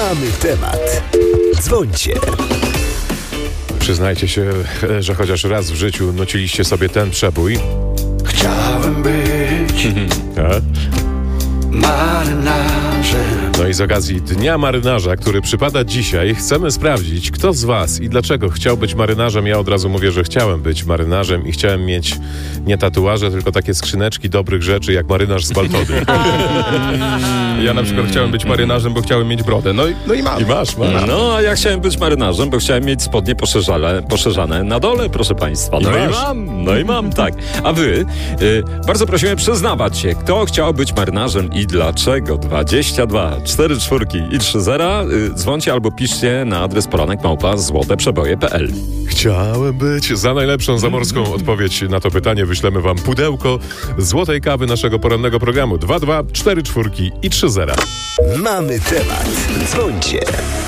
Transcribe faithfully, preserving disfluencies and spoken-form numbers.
Mamy temat. Dzwońcie. Przyznajcie się, że chociaż raz w życiu nuciliście sobie ten przebój. Chciałem być A? marynarzem. No i z okazji Dnia Marynarza, który przypada dzisiaj, chcemy sprawdzić, kto z was i dlaczego chciał być marynarzem. Ja od razu mówię, że chciałem być marynarzem i chciałem mieć nie tatuaże, tylko takie skrzyneczki dobrych rzeczy, jak marynarz z Baltody. Ja na przykład chciałem być marynarzem, bo chciałem mieć brodę. No i, no i mam. I masz, masz. No, a ja chciałem być marynarzem, bo chciałem mieć spodnie poszerzane, poszerzane na dole, proszę państwa. No I i, masz. mam, no i mam, tak. A wy, y, bardzo prosimy przyznawać się, kto chciał być marynarzem i dlaczego. dwadzieścia dwa, cztery czwórki i trzy zera. Y, dzwońcie albo piszcie na adres poranek małpa złoteprzeboje kropka p l. Chciałem być. Za najlepszą zamorską odpowiedź na to pytanie wyślemy wam pudełko złotej kawy naszego porannego programu. dwa dwa, cztery czwórki i trzy zera. Mamy temat. Dzwońcie.